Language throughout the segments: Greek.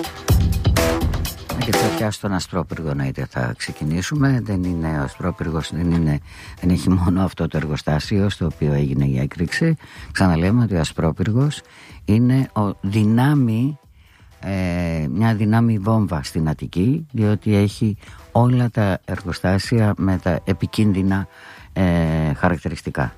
Και φωτιά στον Ασπρόπυργο είτε θα ξεκινήσουμε. Δεν είναι ο Ασπρόπυργος, δεν έχει μόνο αυτό το εργοστάσιο στο οποίο έγινε η έκρηξη. Ξαναλέμε ότι ο Ασπρόπυργος είναι μια δυνάμει βόμβα στην Αττική, διότι έχει όλα τα εργοστάσια με τα επικίνδυνα χαρακτηριστικά.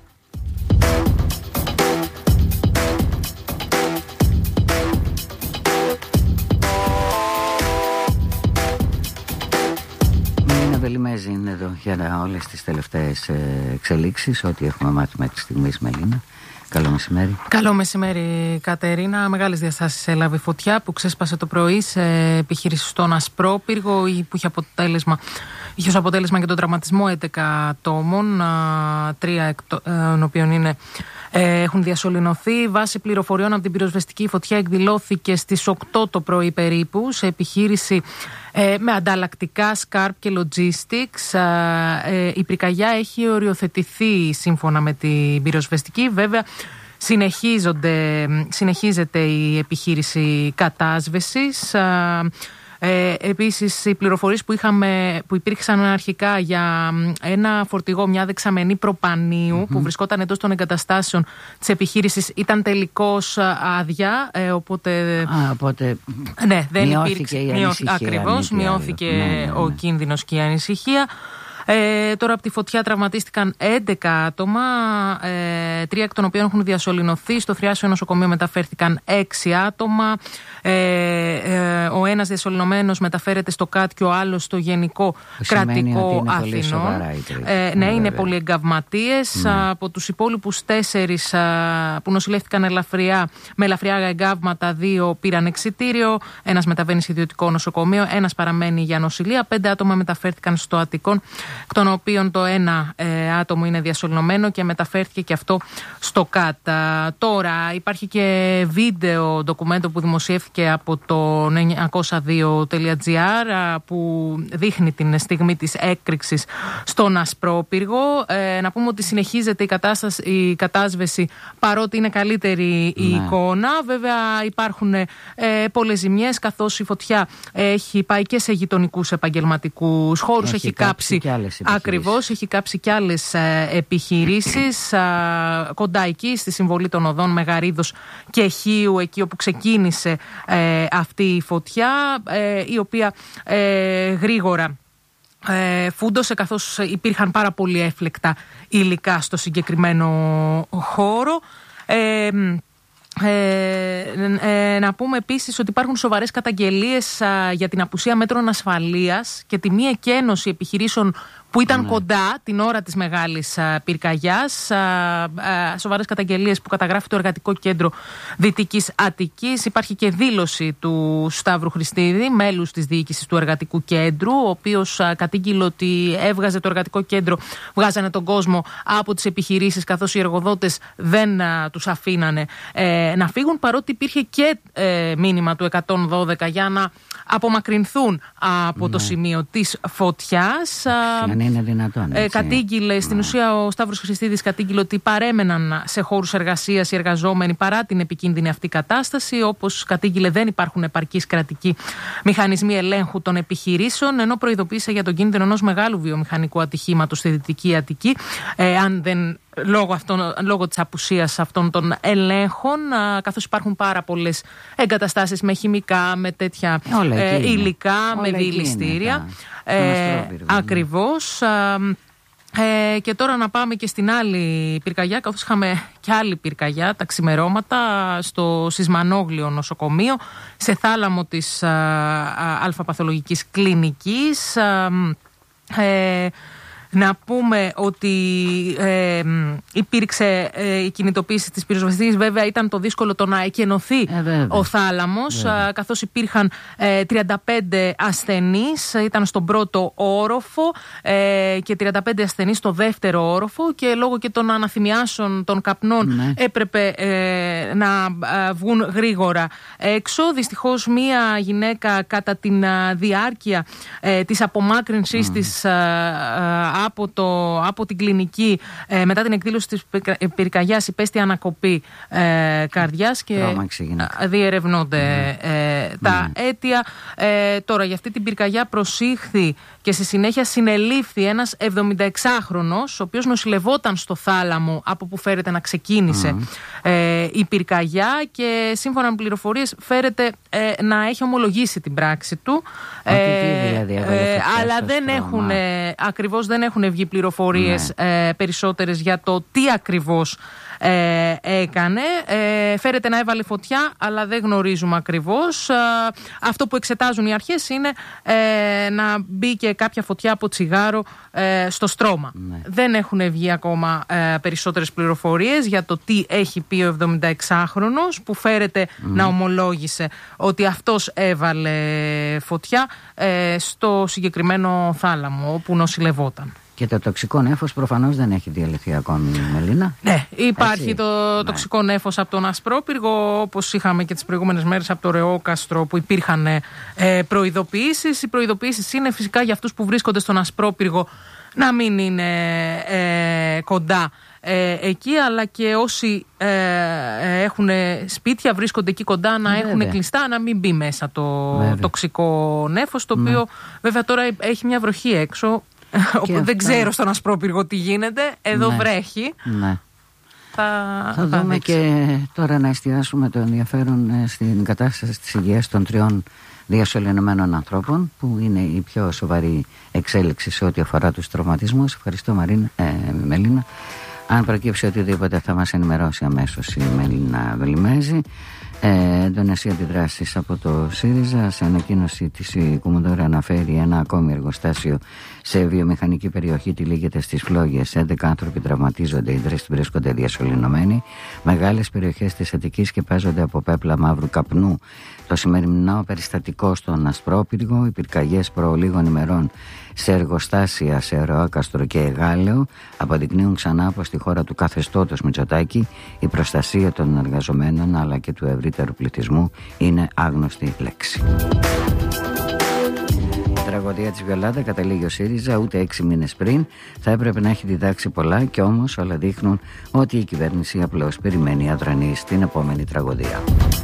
Βελιμέζη είναι εδώ για όλες τις τελευταίες εξελίξεις, ό,τι έχουμε μάθει μέχρι στιγμής, Μελίνα. Καλό μεσημέρι. Καλό μεσημέρι, Κατερίνα. Μεγάλες διαστάσεις έλαβε φωτιά που ξέσπασε το πρωί σε επιχείρηση στον Ασπρόπυργο, που είχε ως αποτέλεσμα και τον τραυματισμό 11 ατόμων, 3 εκ των οποίων έχουν διασωληνωθεί. Βάσει πληροφοριών από την πυροσβεστική, φωτιά εκδηλώθηκε στις 8 το πρωί περίπου σε επιχείρηση με ανταλλακτικά, σκάρπ και logistics. Η πυρκαγιά έχει οριοθετηθεί σύμφωνα με την πυροσβεστική. Βέβαια, συνεχίζεται η επιχείρηση κατάσβεσης. Επίσης, οι πληροφορίες που υπήρξαν αρχικά για ένα φορτηγό, μια δεξαμενή προπανίου που βρισκόταν εντός των εγκαταστάσεων της επιχείρησης, ήταν τελικώς άδεια. Οπότε ναι, δεν μειώθηκε η ανησυχία. Ακριβώς, μειώθηκε ο κίνδυνος και η ανησυχία. Τώρα από τη φωτιά τραυματίστηκαν 11 άτομα, 3 εκ των οποίων έχουν διασωληνωθεί. Στο Θριάσιο νοσοκομείο μεταφέρθηκαν 6 άτομα. Ο ένας διασωληνωμένος μεταφέρεται στο ΚΑΤ και ο άλλος στο Γενικό Κρατικό Αθηνών. Ναι, είναι πολυεγκαυματίες. Από τους υπόλοιπους 4 που νοσηλεύτηκαν με ελαφριά εγκαύματα, 2 πήραν εξιτήριο. Ένας μεταβαίνει σε ιδιωτικό νοσοκομείο, ένας παραμένει για νοσηλεία. 5 άτομα μεταφέρθηκαν στο Αττικόν, εκ των οποίων το ένα άτομο είναι διασωληνωμένο και μεταφέρθηκε και αυτό στο ΚΑΤ. Τώρα υπάρχει και βίντεο ντοκουμέντο που δημοσιεύθηκε από το 902.gr που δείχνει την στιγμή της έκρηξης στον Ασπρόπυργο. Να πούμε ότι συνεχίζεται η κατάσβεση, παρότι είναι καλύτερη η εικόνα. Βέβαια υπάρχουν πολλές ζημιές, καθώς η φωτιά έχει πάει και σε γειτονικούς επαγγελματικούς χώρους, έχει κάψει. Ακριβώς, έχει κάψει και άλλες επιχειρήσεις κοντά εκεί, στη συμβολή των οδών Μεγαρίδος και Χίου, εκεί όπου ξεκίνησε αυτή η φωτιά, η οποία γρήγορα φούντωσε, καθώς υπήρχαν πάρα πολύ έφλεκτα υλικά στο συγκεκριμένο χώρο. Να πούμε επίσης ότι υπάρχουν σοβαρές καταγγελίες για την απουσία μέτρων ασφαλείας και τη μη εκένωση επιχειρήσεων που ήταν κοντά την ώρα της μεγάλης πυρκαγιάς. Σοβαρές καταγγελίες που καταγράφει το Εργατικό Κέντρο Δυτικής Αττικής. Υπάρχει και δήλωση του Σταύρου Χριστίδη, μέλους της διοίκησης του Εργατικού Κέντρου, ο οποίος κατήγγειλε ότι έβγαζε το Εργατικό Κέντρο, βγάζανε τον κόσμο από τις επιχειρήσεις, καθώς οι εργοδότες δεν τους αφήνανε να φύγουν, παρότι υπήρχε και μήνυμα του 112 για να απομακρυνθούν από το σημείο της φωτιάς. Είναι δυνατόν, κατήγγειλε, στην ουσία ο Σταύρος Χριστίδης κατήγγειλε ότι παρέμεναν σε χώρους εργασίας οι εργαζόμενοι παρά την επικίνδυνη αυτή κατάσταση. Όπως κατήγγειλε, δεν υπάρχουν επαρκείς κρατικοί μηχανισμοί ελέγχου των επιχειρήσεων, ενώ προειδοποίησε για τον κίνδυνο ενός μεγάλου βιομηχανικού ατυχήματος στη Δυτική Αττική, αν δεν λόγω της απουσίας αυτών των ελέγχων, καθώς υπάρχουν πάρα πολλές εγκαταστάσεις με χημικά, με τέτοια υλικά, με διηληστήρια. Ακριβώς. Και τώρα να πάμε και στην άλλη πυρκαγιά, καθώς είχαμε και άλλη πυρκαγιά τα ξημερώματα στο Σισμανόγλιο νοσοκομείο, σε θάλαμο της αλφαπαθολογικής κλινικής. Να πούμε ότι υπήρξε η κινητοποίηση της πυροσβεστικής. Βέβαια ήταν το δύσκολο το να εκενωθεί ο θάλαμος, καθώς υπήρχαν 35 ασθενείς, ήταν στον πρώτο όροφο και 35 ασθενείς στο δεύτερο όροφο, και λόγω και των αναθυμιάσεων των καπνών έπρεπε να βγουν γρήγορα έξω. Δυστυχώς μία γυναίκα κατά την διάρκεια της απομάκρυνσης της από την κλινική μετά την εκδήλωση της πυρκαγιάς υπέστη ανακοπή καρδιάς και διερευνώνται τα αίτια. Τώρα για αυτή την πυρκαγιά προσήχθη και στη συνέχεια συνελήφθη ένας 76χρονος, ο οποίος νοσηλευόταν στο θάλαμο από που φέρεται να ξεκίνησε η πυρκαγιά και σύμφωνα με πληροφορίες φέρεται να έχει ομολογήσει την πράξη του. Αλλά δεν έχουν βγει πληροφορίες περισσότερες για το τι ακριβώς έκανε. Φέρεται να έβαλε φωτιά, αλλά δεν γνωρίζουμε ακριβώς. Αυτό που εξετάζουν οι αρχές είναι να μπήκε κάποια φωτιά από τσιγάρο στο στρώμα. Δεν έχουν βγει ακόμα περισσότερες πληροφορίες για το τι έχει πει ο 76χρονος που φέρεται να ομολόγησε ότι αυτός έβαλε φωτιά στο συγκεκριμένο θάλαμο όπου νοσηλευόταν. Και το τοξικό νέφος προφανώς δεν έχει διαλυθεί ακόμη, Μελίνα. Ναι, υπάρχει το τοξικό νέφος από τον Ασπρόπυργο, όπως είχαμε και τις προηγούμενες μέρες από το Ρεόκαστρο που υπήρχαν προειδοποιήσεις. Οι προειδοποιήσεις είναι φυσικά για αυτούς που βρίσκονται στον Ασπρόπυργο να μην είναι κοντά εκεί, αλλά και όσοι έχουν σπίτια, βρίσκονται εκεί κοντά, να έχουν κλειστά, να μην μπει μέσα το τοξικό νέφος, το οποίο βέβαια τώρα έχει μια βροχή έξω. Δεν ξέρω στον Ασπρόπυργο τι γίνεται. Εδώ βρέχει. Θα δούμε και τώρα να εστιάσουμε το ενδιαφέρον στην κατάσταση της υγείας των 3 διασωληνωμένων ανθρώπων, που είναι η πιο σοβαρή εξέλιξη σε ό,τι αφορά τους τραυματισμούς. Ευχαριστώ, Μελίνα. Αν προκύψει οτιδήποτε θα μας ενημερώσει αμέσως η Μελίνα Βελιμέζη. Έντονες οι αντιδράσεις από το ΣΥΡΙΖΑ. Σε ανακοίνωση της η Κουμουντόρα αναφέρει ένα ακόμη εργοστάσιο σε βιομηχανική περιοχή τυλίγεται στις Φλόγες. 11 άνθρωποι τραυματίζονται, οι 3 βρίσκονται διασωληνωμένοι. Μεγάλες περιοχές της Αττικής σκεπάζονται από πέπλα μαύρου καπνού. Το σημερινό περιστατικό στον Ασπρόπυργο, οι πυρκαγιές προ λίγων ημερών σε εργοστάσια σε Ρεόκαστρο και Εγάλεο αποδεικνύουν ξανά πως στη χώρα του καθεστώτος Μητσοτάκη η προστασία των εργαζομένων αλλά και του ευρύτερου πληθυσμού είναι άγνωστη λέξη. Η τραγωδία της Βιολάντα, καταλήγει ο ΣΥΡΙΖΑ, ούτε 6 μήνες πριν θα έπρεπε να έχει διδάξει πολλά, και όμως όλα δείχνουν ότι η κυβέρνηση απλώς περιμένει αδρανή στην επόμενη τραγωδία.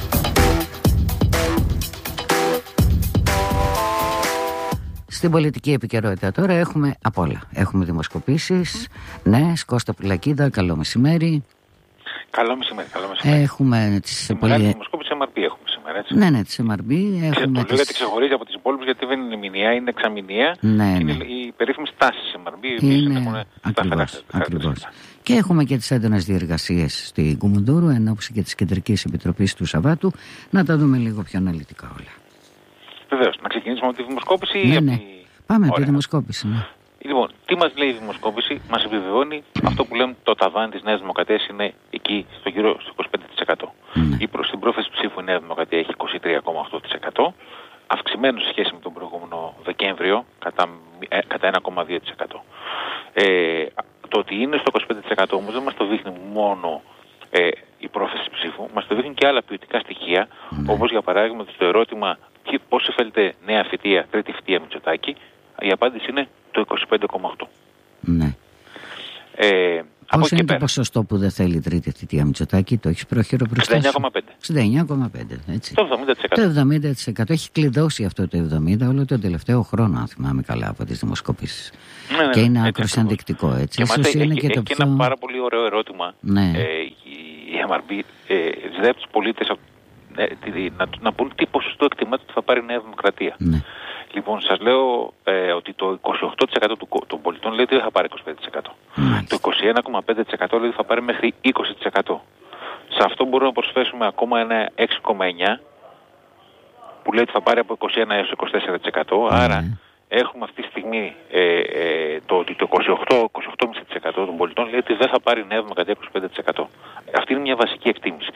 Στην πολιτική επικαιρότητα τώρα έχουμε απ' όλα. Έχουμε δημοσκοπήσεις. Ναι, Κώστα Πουλακίδα, καλό μεσημέρι. Καλό μεσημέρι, καλό μεσημέρι. Έχουμε τις μεγάλη δημοσκόπηση MRB έχουμε σήμερα, έτσι. Ναι, τις MRB. Το λέω γιατί ξεχωρίζει από τις υπόλοιπες, γιατί δεν είναι μηνιαία, είναι εξαμηνιαία. Ναι. Είναι οι περίφημες τάσεις MRB, οι οποίες ακριβώς. Και έχουμε και τις έντονες διεργασίες στην Κουμουντούρου, ενώπιση και της Κεντρικής Επιτροπής του Σαββάτου. Να τα δούμε λίγο πιο αναλυτικά όλα. Βεβαίως. Να ξεκινήσουμε από τη δημοσκόπηση. Ναι. Πάμε από τη δημοσκόπηση. Ναι. Λοιπόν, τι μας λέει η δημοσκόπηση? Μας επιβεβαιώνει αυτό που λέμε, το ταβάνι της Νέας Δημοκρατίας είναι εκεί στο γύρω στο 25%. Στην πρόθεση ψήφου η Νέα Δημοκρατία έχει 23,8%, αυξημένο σε σχέση με τον προηγούμενο Δεκέμβριο κατά 1,2%. Το ότι είναι στο 25% όμως δεν μας το δείχνει μόνο η πρόθεση ψήφου, μας το δείχνουν και άλλα ποιοτικά στοιχεία, όπως για παράδειγμα στο ερώτημα πώς θέλετε νέα θητεία, τρίτη θητεία Μητσοτάκη, η απάντηση είναι το 25,8%. Ναι. Πόσο είναι το ποσοστό που δεν θέλει τρίτη θητεία Μητσοτάκη? Το έχεις πρόχειρο μπροστά σου? 69,5%. Έτσι. Το 70%. Το 70%. Έχει κλειδώσει αυτό το 70% όλο τον τελευταίο χρόνο, αν θυμάμαι καλά, από τις δημοσκοπήσεις. Ναι, και είναι άκρως ενδεικτικό, έτσι. Και είναι και το πιο... ένα πάρα πολύ ωραίο ερώτημα. Ναι. Η MRB ζητάει από τους πολίτες να πούν τι ποσοστό εκτιμάται ότι θα πάρει η Νέα Δημοκρατία. Ναι. Λοιπόν, σας λέω ότι το 28% των πολιτών λέει ότι δεν θα πάρει 25%. Το 21,5% λέει ότι θα πάρει μέχρι 20%. Σε αυτό μπορούμε να προσθέσουμε ακόμα ένα 6,9% που λέει ότι θα πάρει από 21% έως 24%. Άρα έχουμε αυτή τη στιγμή το ότι το 28,5% των πολιτών λέει ότι δεν θα πάρει η Νέα Δημοκρατία 25%. Αυτή είναι μια βασική εκτίμηση.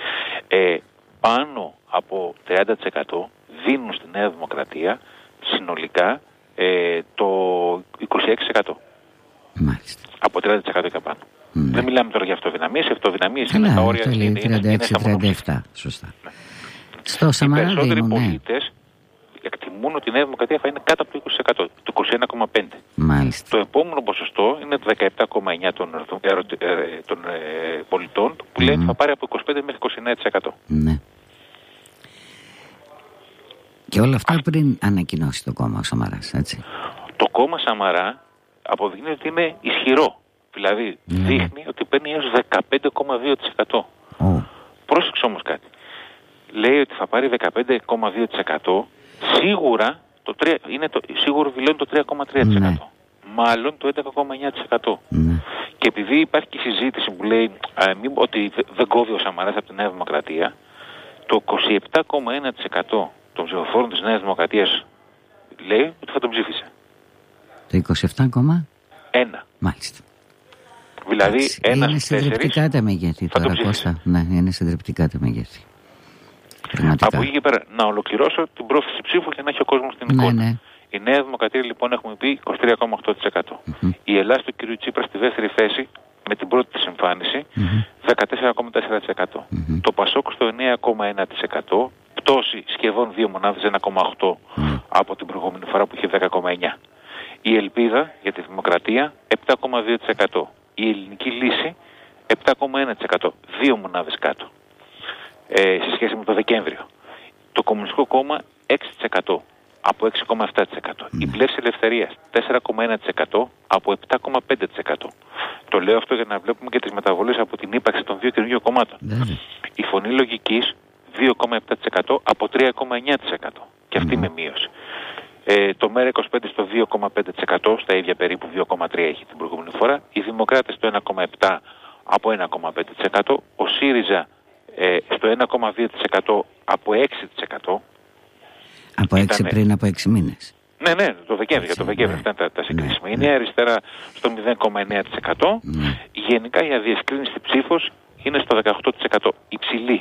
Πάνω από 30% δίνουν στη Νέα Δημοκρατία συνολικά το 26%. Μάλιστα. Από 30% και πάνω. Δεν μιλάμε τώρα για αυτοδυναμίες. Οι αυτοδυναμίες είναι στα όρια. Είναι 36-37. Σωστά. Ναι. Στο Σαμαρά οι περισσότεροι πολίτες εκτιμούν εκτιμούν ότι η Νέα Δημοκρατία θα είναι κάτω από το 20%, το 21,5%. Μάλιστα. Το επόμενο ποσοστό είναι το 17,9% των πολιτών, που λέει ότι θα πάρει από 25% μέχρι 29%. Ναι. Και όλα αυτά πριν ανακοινώσει το κόμμα ο Σαμαράς, έτσι. Το κόμμα Σαμαρά αποδεικνύει ότι είναι ισχυρό. Δηλαδή δείχνει ότι παίρνει έως 15,2%. Πρόσεξε όμως κάτι. Λέει ότι θα πάρει 15,2%. Σίγουρα σίγουρο δηλώνει το 3,3%. Ναι. Μάλλον το 11,9%. Ναι. Και επειδή υπάρχει και συζήτηση που λέει ότι δεν κόβει ο Σαμαράς από τη Νέα Δημοκρατία, το 27,1% των ψηφοφόρων της Νέας Δημοκρατίας λέει ότι θα τον ψήφισε. Το 27,1. Μάλιστα. Δηλαδή ένας είναι συντριπτικά τα μεγέθη τώρα, Κώστα. Ναι, είναι συντριπτικά τα μεγέθη. Από εκεί και πέρα, να ολοκληρώσω την πρόθεση ψήφου για να έχει ο κόσμος την εικόνα. Ναι. Η Νέα Δημοκρατία λοιπόν έχουμε πει 23,8%. Η Ελλάδα του κ. Τσίπρα στη δεύτερη θέση με την πρώτη της εμφάνιση 14,4%. Το Πασόκ στο 9,1%. Πτώση σχεδόν 2 μονάδες, 1,8% από την προηγούμενη φορά που είχε 10,9%. Η Ελπίδα για τη Δημοκρατία 7,2%. Η Ελληνική Λύση 7,1%. 2 μονάδες κάτω. Σε σχέση με το Δεκέμβριο. Το Κομμουνιστικό Κόμμα 6% από 6,7%. Η Πλεύση Ελευθερίας 4,1% από 7,5%. Το λέω αυτό για να βλέπουμε και τις μεταβολές από την ύπαρξη των δύο καινούργιων κομμάτων. Η Φωνή Λογικής 2,7% από 3,9%. Και αυτή με μείωση. Το ΜΕΡΑ25 στο 2,5%, στα ίδια περίπου 2,3% έχει την προηγούμενη φορά. Οι Δημοκράτες στο 1,7% από 1,5%. Ο ΣΥΡΙΖΑ στο 1,2% από 6%. Από 6 πριν από 6 μήνες. Ναι, το Δεκέμβρη, για το Δεκέμβρη αυτά είναι τα συγκρίσιμα. Η Νέα Αριστερά στο 0,9%. Γενικά η αδιευκρίνηστη ψήφος είναι στο 18%. Υψηλή.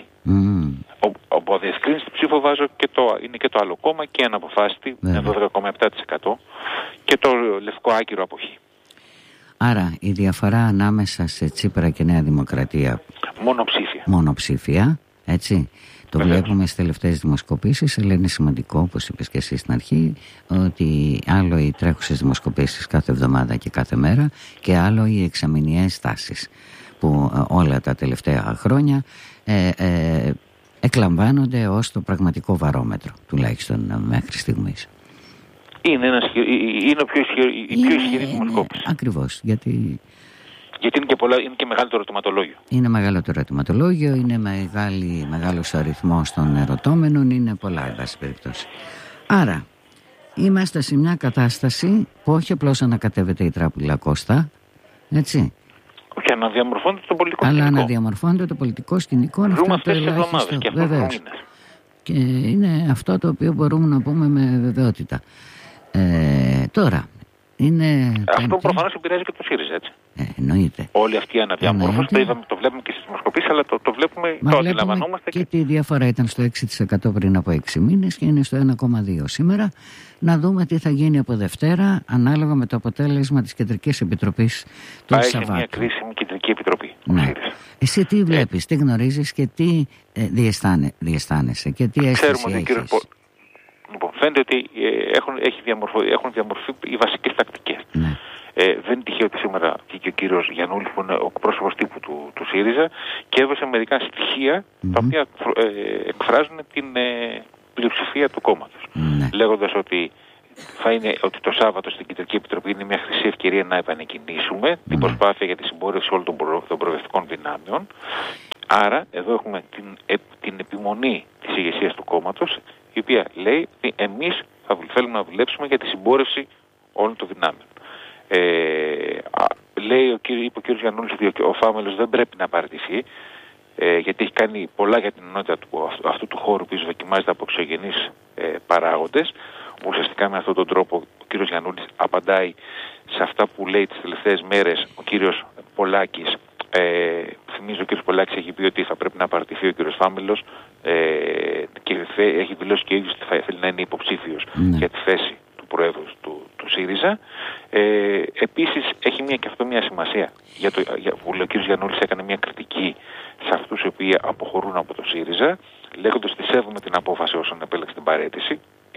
Από αδιευκρίνηστη ψήφο βάζω είναι και το άλλο κόμμα και αναποφάσιστη με 12,7% και το λευκό άκυρο αποχή. Άρα η διαφορά ανάμεσα σε Τσίπρα και Νέα Δημοκρατία μονοψήφια, έτσι. Το βλέπουμε στις τελευταίες δημοσκοπήσεις, αλλά είναι σημαντικό, όπως είπες και εσύ στην αρχή, ότι άλλο οι τρέχουσες δημοσκοπήσεις κάθε εβδομάδα και κάθε μέρα και άλλο οι εξαμηνιαίες τάσεις που όλα τα τελευταία χρόνια εκλαμβάνονται ως το πραγματικό βαρόμετρο, τουλάχιστον μέχρι στιγμής. Είναι η πιο ισχυρή δημοσκόπηση. Ακριβώς, γιατί είναι και μεγάλο το ερωτηματολόγιο. Είναι μεγάλο το ερωτηματολόγιο, είναι μεγάλος ο αριθμός των ερωτώμενων, είναι πολλά εν πάση περιπτώσει. Άρα, είμαστε σε μια κατάσταση που όχι απλώς ανακατεύεται η τράπουλα, Κώστα, έτσι. Και αναδιαμορφώνεται το πολιτικό σκηνικό. Αλλά αναδιαμορφώνεται το πολιτικό σκηνικό. Ζούμε αυτές τις εβδομάδες και αυτούς τους μήνες. Και είναι αυτό το οποίο μπορούμε να πούμε με βεβαιότητα. Τώρα, αυτό προφανώς επηρεάζει και το ΣΥΡΙΖΑ, έτσι. Εννοείται. Όλη αυτή η αναδιαμόρφωση, το βλέπουμε και στις δημοσκοπήσεις, αλλά το βλέπουμε, το αντιλαμβανόμαστε. Και τη διαφορά ήταν στο 6% πριν από 6 μήνες και είναι στο 1,2% σήμερα. Να δούμε τι θα γίνει από Δευτέρα, ανάλογα με το αποτέλεσμα της Κεντρικής Επιτροπής του Σαββάτου. Έχει μια κρίσιμη Κεντρική Επιτροπή. Ναι. Εσύ τι βλέπεις, τι γνωρίζεις και τι διαισθάνεσαι και τι αίσθηση έχεις? Λοιπόν, φαίνεται ότι έχουν διαμορφωθεί οι βασικές τακτικές. Ναι. Δεν είναι τυχαίο ότι σήμερα βγήκε ο κύριος Γιαννούλης, που είναι ο πρόσωπος τύπου του ΣΥΡΙΖΑ, και έδωσε μερικά στοιχεία τα οποία εκφράζουν την πλειοψηφία του κόμματος. Ναι. Λέγοντας ότι το Σάββατο στην Κεντρική Επιτροπή είναι μια χρυσή ευκαιρία να επανεκκινήσουμε την προσπάθεια για τη συμπόρευση όλων των προοδευτικών δυνάμεων. Άρα, εδώ έχουμε την επιμονή της ηγεσίας του κόμματος, η οποία λέει ότι εμείς θέλουμε να δουλέψουμε για τη συμπόρευση όλων των δυνάμεων. Είπε ο κ. Γιαννούλης ότι ο Φάμελος δεν πρέπει να παραιτηθεί, γιατί έχει κάνει πολλά για την ενότητα αυτού του χώρου που δοκιμάζεται από εξωγενείς παράγοντες. Ουσιαστικά με αυτόν τον τρόπο ο κ. Γιαννούλης απαντάει σε αυτά που λέει τις τελευταίες μέρες ο κ. Πολάκης. Θυμίζω ο κ. Πολάκης έχει πει ότι θα πρέπει να παραιτηθεί ο κ. Φάμελος και έχει δηλώσει και ο ίδιος ότι θέλει να είναι υποψήφιος για τη θέση του Προέδρου του ΣΥΡΙΖΑ. Επίσης έχει και αυτό μια σημασία που ο κ. Γιαννούλης έκανε μια κριτική σε αυτούς οι οποίοι αποχωρούν από το ΣΥΡΙΖΑ, λέγοντας ότι σέβομαι την απόφαση όσων επέλεξε την παραίτηση. Έχει σημασία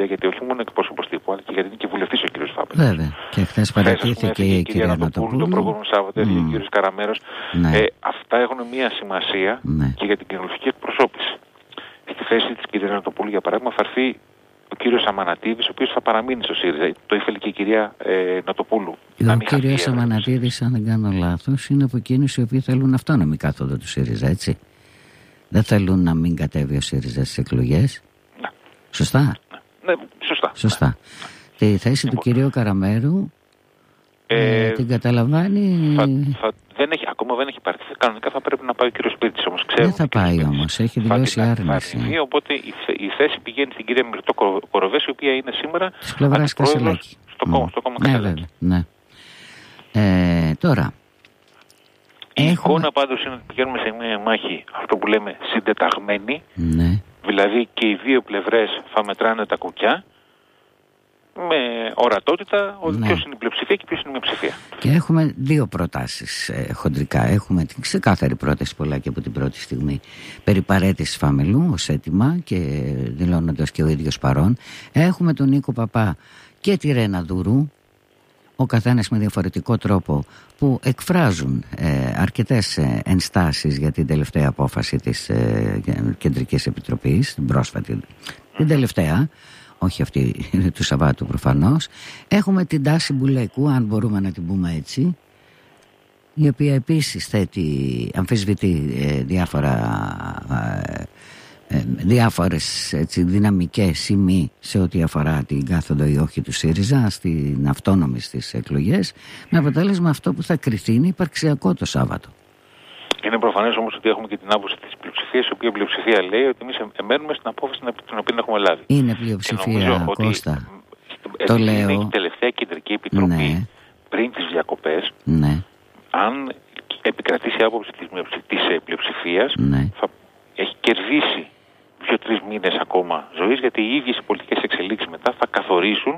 ΣΥΡΙΖΑ, γιατί όχι μόνο εκπρόσωπος τύπου, αλλά και γιατί είναι και βουλευτής ο κ. Φάπελος. Βέβαια. Και χθες παρατήθηκε η κυρία Νοτοπούλου. Το προηγούμενο Σάββατο έφυγε ο κ. Καραμέρος. Αυτά έχουν μία σημασία και για την κοινωνική εκπροσώπηση. Στη θέση της κ. Νοτοπούλου, για παράδειγμα, θα έρθει ο κύριος Αμανατίδης, ο οποίος θα παραμείνει στο ΣΥΡΙΖΑ. Το ήθελε και η κυρία Νοτοπούλου. Ο κύριος Αμανατίδης, αν δεν κάνω λάθος, είναι από εκείνους οι οποίοι θέλουν αυτόνομη κάθοδο του ΣΥΡΙΖΑ, έτσι. Δεν θέλουν να μην κατέβει ο ΣΥΡΙΖΑ στις εκλογές. Ναι. Σωστά. Ναι, σωστά. Ναι. Τη θέση του κυρίου Καραμέρου την καταλαμβάνει. Ακόμα δεν έχει πάρει. Κανονικά θα πρέπει να πάει ο κύριος Σπίρτης, όμως δεν θα πάει όμως, έχει δηλώσει άρνηση. Οπότε η θέση πηγαίνει στην κυρία Μυρτώ Κοροβέση, η οποία είναι σήμερα της πλευράς Κασελάκη. Στο κόμμα Κασελάκη. Ναι. Τώρα. Η εικόνα πάντως είναι ότι πηγαίνουμε σε μια μάχη, αυτό που λέμε συντεταγμένη. Ναι. Δηλαδή και οι δύο πλευρές θα μετράνε τα κουκιά με ορατότητα ποιος είναι η πλειοψηφία και ποιος είναι η μειοψηφία. Και έχουμε δύο προτάσεις χοντρικά. Έχουμε την ξεκάθαρη πρόταση πολλά και από την πρώτη στιγμή περί παραίτησης Φαμελού ως αίτημα και δηλώνοντας και ο ίδιος παρόν. Έχουμε τον Νίκο Παπά και τη Ρένα Δουρού, ο καθένας με διαφορετικό τρόπο, που εκφράζουν αρκετές ενστάσεις για την τελευταία απόφαση της Κεντρικής Επιτροπής, την πρόσφατη, την τελευταία, όχι αυτή του Σαββάτου προφανώς. Έχουμε την Τάση Μπουλέκου, αν μπορούμε να την πούμε έτσι, η οποία επίσης αμφισβητεί διάφορες δυναμικές σημεί σε ό,τι αφορά την κάθοδο ή όχι του ΣΥΡΙΖΑ στην αυτόνομη στις εκλογές, με αποτέλεσμα αυτό που θα κριθεί είναι υπαρξιακό το Σάββατο. Είναι προφανές όμως ότι έχουμε και την άποψη της πλειοψηφίας, η οποία πλειοψηφία λέει ότι εμείς εμένουμε στην απόφαση την οποία έχουμε λάβει. Είναι πλειοψηφία, Κώστα. Το λέω. Η τελευταία Κεντρική Επιτροπή πριν τις διακοπές, αν επικρατήσει η άποψη της πλειοψηφίας, θα έχει κερδίσει 2-3 μήνες ακόμα ζωής, γιατί οι ίδιες οι πολιτικές εξελίξεις μετά θα καθορίσουν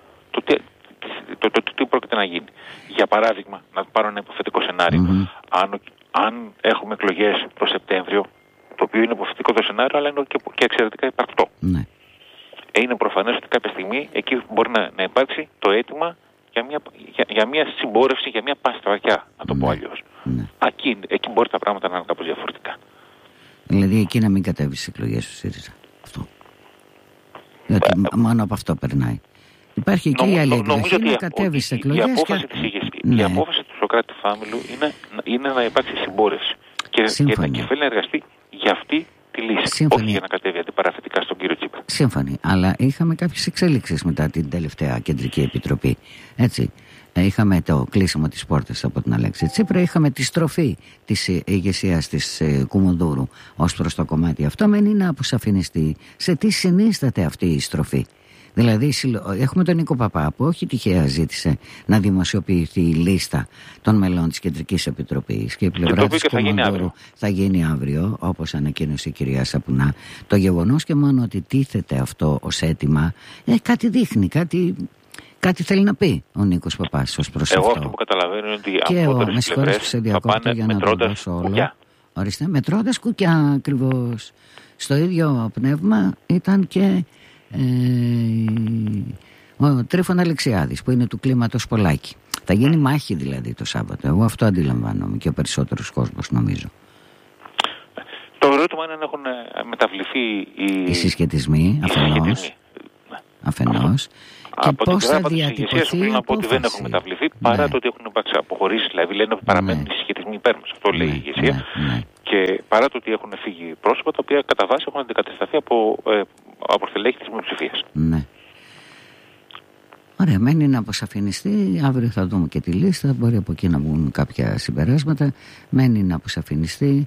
το τι πρόκειται να γίνει. Για παράδειγμα, να πάρω ένα υποθετικό σενάριο. Αν έχουμε εκλογές το Σεπτέμβριο, το οποίο είναι υποθετικό το σενάριο, αλλά είναι και εξαιρετικά υπαρκτό. Είναι προφανές ότι κάποια στιγμή εκεί μπορεί να υπάρξει το αίτημα για μια συμπόρευση, για μια παστρακιά, να το πω αλλιώς. Εκεί μπορεί τα πράγματα να είναι κάπως διαφορετικά. Δηλαδή εκεί να μην κατέβει στις εκλογές του ΣΥΡΙΖΑ. Αυτό. Διότι μόνο από αυτό περνάει. Υπάρχει και η άλλη εκδοχή να κατέβει στις εκλογές. Η απόφαση του Σωκράτη Φάμιλου είναι να υπάρξει συμπόρευση. Και θέλει να εργαστεί για αυτή τη λύση. Όχι για να κατέβει αντιπαραθετικά στον κύριο Τσίπρα. Σύμφωνοι. Αλλά είχαμε κάποιες εξελίξεις μετά την τελευταία Κεντρική Επιτροπή. Έτσι. Είχαμε το κλείσιμο της πόρτας από την Αλέξη Τσίπρα, είχαμε τη στροφή της ηγεσίας της Κουμουνδούρου ως προς το κομμάτι αυτό. Μένει να αποσαφινιστεί σε τι συνίσταται αυτή η στροφή. Δηλαδή έχουμε τον Νίκο Παπά που όχι τυχαία ζήτησε να δημοσιοποιηθεί η λίστα των μελών της Κεντρικής Επιτροπής και η πλευρά της Κουμουνδούρου θα γίνει αύριο, όπως ανακοίνωσε η κυρία Σαπουνά. Το γεγονός και μόνο ότι τίθεται αυτό ως αίτημα κάτι δείχνει, κάτι θέλει να πει ο Νίκος Παπάς ως προς αυτό. Εγώ αυτό που καταλαβαίνω είναι ότι και με συγχωρείς που σε διακόπτω για να το δώσω όλο. Ορίστε, μετρώντας κουκιά ακριβώς. Στο ίδιο πνεύμα ήταν και ο Τρίφων Αλεξιάδης που είναι του κλίματος Πολάκη. Θα γίνει μάχη δηλαδή το Σάββατο. Εγώ αυτό αντιλαμβάνομαι και ο περισσότερος κόσμος νομίζω. Το ερώτημα είναι αν έχουν μεταβληθεί οι συσχετισμοί αφενός. Και πώς θα διατυπωθεί η απόφαση. Ότι δεν έχουν μεταβληθεί παρά το ότι έχουν υπάρξει αποχωρήσεις. Δηλαδή λένε ότι παραμένουν οι συσχετισμοί υπέρ μας. Αυτό λέει η ηγεσία. Και παρά το ότι έχουν φύγει πρόσωπα τα οποία κατά βάση έχουν αντικατασταθεί από στελέχη της μειοψηφίας. Ναι. Ωραία, μένει να αποσαφινιστεί. Αύριο θα δούμε και τη λίστα. Μπορεί από εκεί να βγουν κάποια συμπεράσματα. Μένει να αποσαφινιστεί.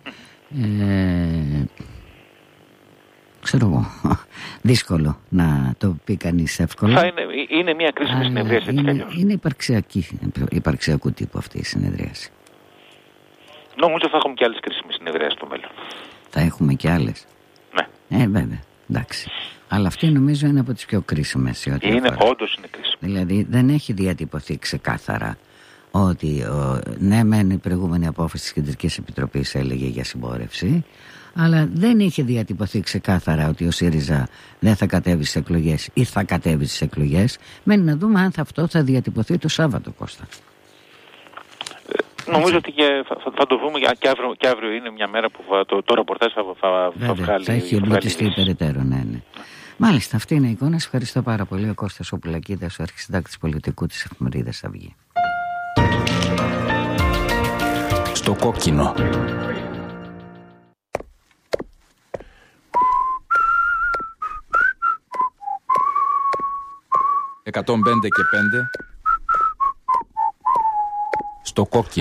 Ξέρω εγώ, δύσκολο να το πει κανείς εύκολα. Είναι μια κρίσιμη συνεδρίαση έτσι κι αλλιώς. Είναι υπαρξιακού τύπου αυτή η συνεδρίαση. Νομίζω θα έχουμε και άλλες κρίσιμες συνεδριάσεις στο μέλλον. Θα έχουμε και άλλες. Ναι. Βέβαια, εντάξει. Αλλά αυτή νομίζω είναι από τις πιο κρίσιμες. Όντως είναι κρίσιμη. Δηλαδή δεν έχει διατυπωθεί ξεκάθαρα ότι ναι μεν η προηγούμενη απόφαση της Κεντρικής Επιτροπής έλεγε για συμπόρευση, αλλά δεν είχε διατυπωθεί ξεκάθαρα ότι ο ΣΥΡΙΖΑ δεν θα κατέβει στις εκλογές ή θα κατέβει στις εκλογές. Μένει να δούμε αν αυτό θα διατυπωθεί το Σάββατο, Κώστα. Νομίζω ότι θα το δούμε και αύριο είναι μια μέρα που το ρεπορτάζ θα βγάλει. Θα έχει εμπλουτιστεί περαιτέρω, ναι. Μάλιστα, αυτή είναι η εικόνα. Σας ευχαριστώ πάρα πολύ. Ο Κώστας ο Πουλακίδας, ο αρχισυντάκτης πολιτικού της εφημερίδας Αυγή. Στο κόκκινο. «105 και 5» στο κόκκινο.